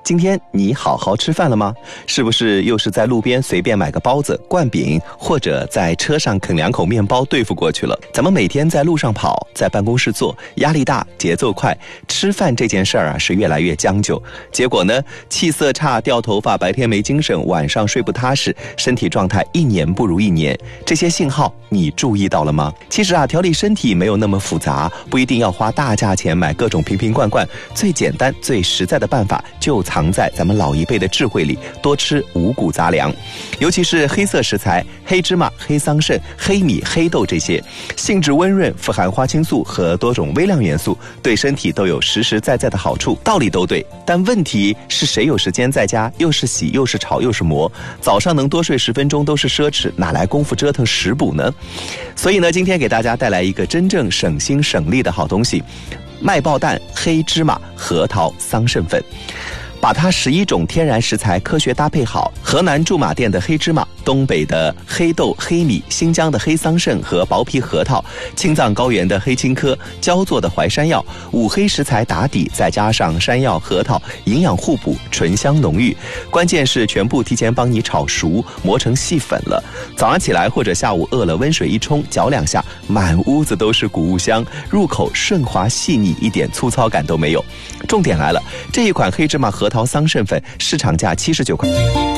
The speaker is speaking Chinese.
今天你好好吃饭了吗？是不是又是在路边随便买个包子、灌饼，或者在车上啃2口面包对付过去了？咱们每天在路上跑，在办公室坐，压力大，节奏快，吃饭这件事儿啊是越来越将就。结果呢，气色差、掉头发、白天没精神、晚上睡不踏实，身体状态1年不如1年。这些信号你注意到了吗？其实啊，调理身体没有那么复杂，不一定要花大价钱买各种瓶瓶罐罐，最简单、最实在的办法就藏在咱们老一辈的智慧里，多吃五谷杂粮，尤其是黑色食材，黑芝麻、黑桑葚、黑米、黑豆这些，性质温润，富含花青素和多种微量元素，对身体都有实实在在的好处。道理都对，但问题是谁有时间在家又是洗又是炒又是磨，早上能多睡10分钟都是奢侈，哪来功夫折腾食补呢？所以呢，今天给大家带来一个真正省心省力的好东西，麦爆蛋、黑芝麻、核桃、桑葚粉。把它11种天然食材科学搭配好，河南驻马店的黑芝麻，东北的黑豆、黑米，新疆的黑桑葚和薄皮核桃，青藏高原的黑青稞，焦作的淮山药，5黑食材打底，再加上山药、核桃，营养互补，醇香浓郁。关键是全部提前帮你炒熟，磨成细粉了。早上起来或者下午饿了，温水一冲，搅2下，满屋子都是谷物香，入口顺滑细腻，一点粗糙感都没有。重点来了，这一款黑芝麻核桃桑葚粉市场价79块。